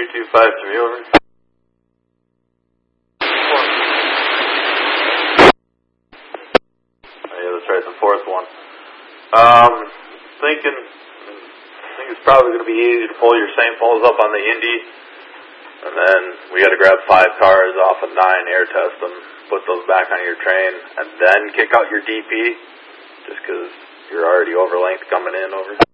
3253, over. Yeah, that's right, the fourth one. I think it's probably going to be easy to pull your samples up on the Indy, and then we got to grab 5 cars off of 9, air test them, put those back on your train, and then kick out your DP, just because you're already over length coming in, over.